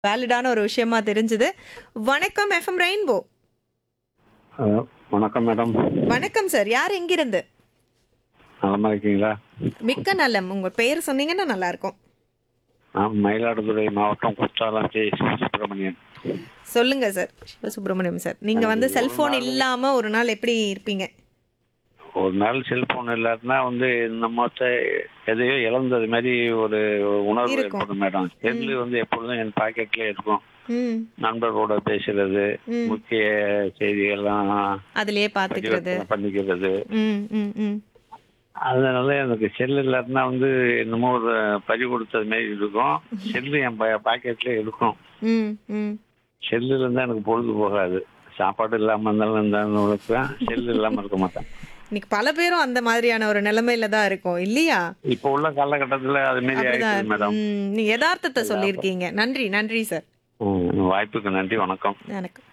வேலிடான ஒரு விஷயமா தெரிஞ்சது. வணக்கம் எஃப்எம் ரெயின்போ. ஹலோ, வணக்கம் மேடம். வணக்கம் சார். யார் எங்கிருந்து? நலமா இருக்கீங்களா? மிக்க நலம். உங்க பெயர் சொன்னீங்கன்னா நல்லா இருக்கும். நான் மயிலாடுதுறை மாவட்டம் குற்றாலம் சுப்பிரமணியன். சொல்லுங்க சார். சிவசுப்ரமணியம் சார். நீங்க வந்து ஒரு செல்போன் நாள் இல்லாம ஒரு நாள் எப்படி இருப்பீங்க? ஒரு நாள் செல்போன் இல்லாட்டினா நம்மகிட்ட எதையோ இழந்தது மாதிரி ஒரு உணர்வு இருக்கும். ஏற்படும் மேடம். செல்லு எப்பொழுதும் என் பாக்கெட்ல இருக்கும். ம். நண்பர்களோட பேசுறது, ம். முக்கிய செய்திகள்லாம் அதிலேயே பாத்துக்கிறது. பதிவிறக்கம் பண்ணிக்கிறது. ம். ம். ம். அதனால எனக்கு செல்லு இல்லாட்டினா என்னமோ ஒரு பறி கொடுத்தது மாதிரி இருக்கும். செல்லு என் பாக்கெட்ல இருக்கும். ம். ம். செல்லு இருந்தா எனக்கு பொழுது போகாது. சாப்பாடு இல்லாம இருந்தாலும் இருப்பேன். செல்லு இல்லாம இருக்க மாட்டேன். இன்னைக்கு பல பேரும் அந்த மாதிரியான ஒரு நிலைமையில தான் இருக்கோம் இல்லையா? இப்ப உள்ள காலகட்டத்துல அது மாரி அப்படிதான். ஆயிடுச்சு மேடம். நீங்க யதார்த்தத்தை சொல்லியிருக்கீங்க. நன்றி நன்றி சார். வாய்ப்புக்கு நன்றி. வணக்கம். வணக்கம்.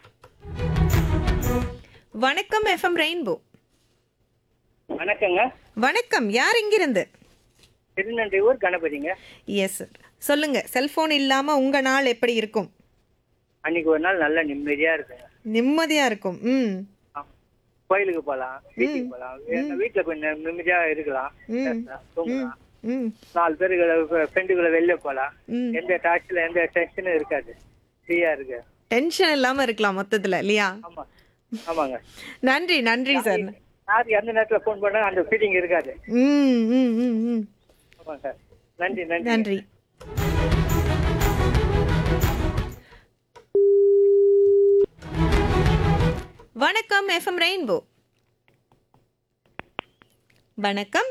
வணக்கம் எஃப்எம் ரெயின்போ. வணக்கங்க. வணக்கம். யார் எங்கிருந்து? திருநன்றியூர் கணபதிங்க. Yes sir. சொல்லுங்க. செல்போன் இல்லாம உங்க நாள் எப்படி இருக்கும்? அன்னைக்கு ஒரு நாள் நல்ல நிம்மதியா இருக்குங்க. நிம்மதியா இருக்கும். ம். கோயிலுக்கு போலாம், வீட்டுக்கு போலாம், வீட்டுல கொஞ்சம் நிம்மதியா இருக்கலாம், ம். பேசலாம், தூங்கலாம். ம். 4 பேருகளை ஃப்ரெண்டுகளை வெளில போலாம். ம். எந்த டார்ச்சலும் எந்த டென்ஷனும் இருக்காது. ஃப்ரீயா இருக்கு. டென்ஷன் இல்லாம இருக்கலாம் மொத்தத்துல இல்லையா? ஆமா, ஆமாங்க. நன்றி நன்றி சார். யார் எந்த நேரத்துல போன் பண்ணா அந்த ஃபீலிங் இருக்காது. ம். ம். ம். ம். ஆமாங்க சார். நன்றி நன்றி நன்றி. வணக்கம் எஃப்எம் ரெயின்போ. வணக்கம்.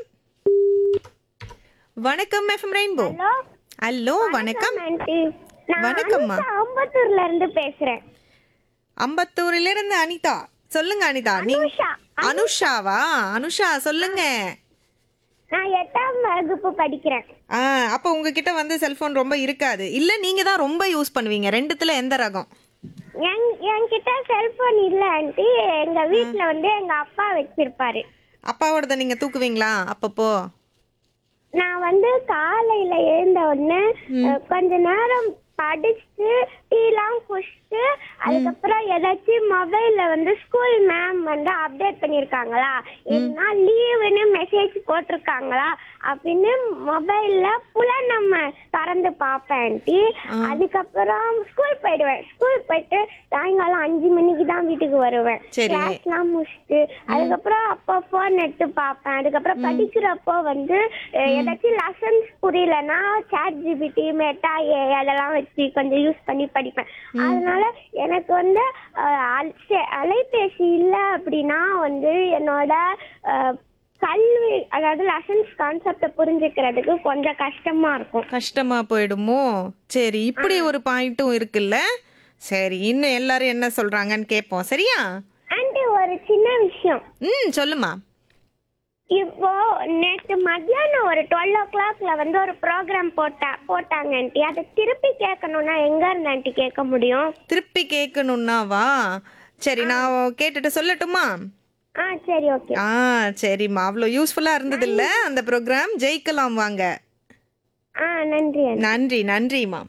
வணக்கம் எஃப்எம் ரெயின்போ. ஹலோ ஹலோ வணக்கம். ஆண்டி. நான் வணக்கம்மா. அனிதா அம்பத்தூர்ல இருந்து பேசுறேன். அம்பத்தூரில இருந்து அனிதா. சொல்லுங்க அனிதா. நீங்க அனுஷா. அனுஷாவா? அனுஷா சொல்லுங்க. நான் 8ஆம் வகுப்பு படிக்கிறேன். அப்ப உங்ககிட்ட செல்போன் ரொம்ப இருக்காது இல்ல, நீங்க தான் ரொம்ப யூஸ் பண்ணுவீங்க. ரெண்டுத்துல எந்த ரகம்? என்கிட்ட செல்போன் இல்ல ஆண்டி. எங்க வீட்ல எங்க அப்பா வச்சிருப்பாரு. அப்பாவோடத நீங்க தூக்குவீங்களா அப்பப்போ? நான் காலையில எழுந்த உடனே கொஞ்ச நேரம் படிச்சுட்டு டீலாம் குடிச்சிட்டு அதுக்கப்புறம் ஏதாச்சும் மொபைல்ல ஸ்கூல் மேம் அப்டேட் பண்ணிருக்காங்களா, என்ன லீவுன்னு மெசேஜ் போட்டிருக்காங்களா அப்படின்னு மொபைல்ல நம்ம திறந்து பார்ப்பேன் ஆண்டி. அதுக்கப்புறம் ஸ்கூல் போயிடுவேன். ஸ்கூல் போயிட்டு சாயங்காலம் 5 மணிக்கு தான் வீட்டுக்கு வருவேன். சரி. கிளாஸ்லாம் முடிச்சுட்டு அதுக்கப்புறம் அப்போ போன் எடுத்து பார்ப்பேன். அதுக்கப்புறம் படிக்கிறப்போ ஏதாச்சும் லெசன்ஸ் புரியலன்னா சாட் ஜிபிடி, மெட்டா ஏஐ அதெல்லாம் வச்சு கொஞ்சம் யூஸ் பண்ணி படிப்பேன். அதனால எனக்கு அலைபேசி இல்ல அப்படின்னா என்னோட கல்வி, அதாவது லெசன்ஸ் கான்செப்ட புரிஞ்சுக்கிறதுக்கு கொஞ்சம் கஷ்டமா இருக்கும். கஷ்டமா போயிடுமோ? சரி, இப்படி ஒரு பாயிண்ட்டும் இருக்குல்ல. சரி, இன்னும் எல்லாரும் என்ன சொல்றாங்கன்னு கேட்போம். சரியா? ஆண்டி ஒரு சின்ன விஷயம். சொல்லுமா. இப்போ நேற்று மத்தியானம் ஒரு 12 o'clockல ஒரு ப்ரோக்ராம் போட்டாங்க ஆண்டி. அதை திருப்பி கேட்கணும்னா எங்க இருந்து ஆண்டி கேட்க முடியும்? திருப்பி கேட்கணும்னாவா? சரி, நான் கேட்டுட்டு சொல்லட்டுமா? சரி, ஓகே. சரிம்மா. அவ்வளோ யூஸ்ஃபுல்லா இருந்தது இல்ல அந்த ப்ரோக்ராம். ஜெயிக்கலாம் வாங்க. நன்றி ஆண்டி. நன்றி நன்றிம்மா.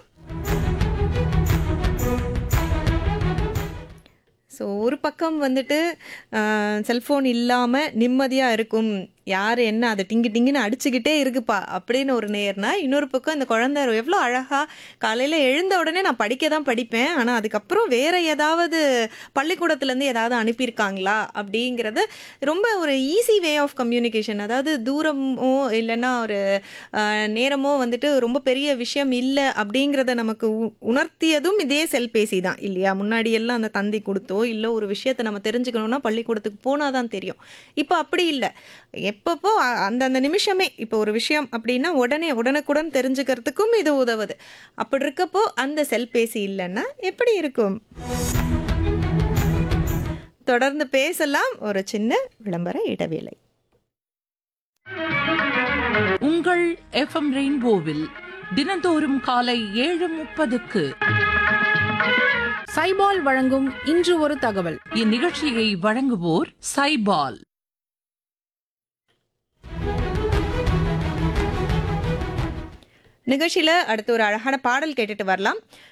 ஸோ ஒரு பக்கம் செல்ஃபோன் இல்லாமல் நிம்மதியாக இருக்கும், யார் என்ன அதை டிங்கு டிங்குன்னு அடிச்சுக்கிட்டே இருக்குப்பா அப்படின்னு ஒரு நேர்னா, இன்னொரு பக்கம் இந்த குழந்தை எவ்வளோ அழகாக காலையில் எழுந்த உடனே நான் படிக்க தான் படிப்பேன், ஆனால் அதுக்கப்புறம் வேறு ஏதாவது பள்ளிக்கூடத்துலேருந்து ஏதாவது அனுப்பியிருக்காங்களா அப்படிங்கிறது ரொம்ப ஒரு ஈஸி வே ஆஃப் கம்யூனிகேஷன். அதாவது தூரமோ இல்லைன்னா ஒரு நேரமோ ரொம்ப பெரிய விஷயம் இல்லை அப்படிங்கிறத நமக்கு உணர்த்தியதும் இதே செல்பேசி தான் இல்லையா? முன்னாடியெல்லாம் அந்த தந்தி கொடுத்தோ இல்லை ஒரு விஷயத்தை நம்ம தெரிஞ்சுக்கணும்னா பள்ளிக்கூடத்துக்கு போனால் தான் தெரியும். இப்போ அப்படி இல்லை. எப்பப்போ அந்தந்த நிமிஷமே இப்போ ஒரு விஷயம் அப்படின்னா உடனுக்குடன் தெரிஞ்சுக்கிறதுக்கும் இது உதவுது. அப்படி இருக்கப்போ அந்த செல்பேசி இல்லைன்னா எப்படி இருக்கும்? தொடர்ந்து பேசலாம். ஒரு சின்ன விளம்பர இடைவேளை. உங்கள் எஃப்எம் ரெயின்போவில் தினந்தோறும் காலை 7:30க்கு சைபால் வழங்கும் இன்று ஒரு தகவல். இந்நிகழ்ச்சியை வழங்குவோர் சைபால். நிகழ்ச்சியில் அடுத்து ஒரு அழகான பாடல் கேட்டுட்டு வரலாம்.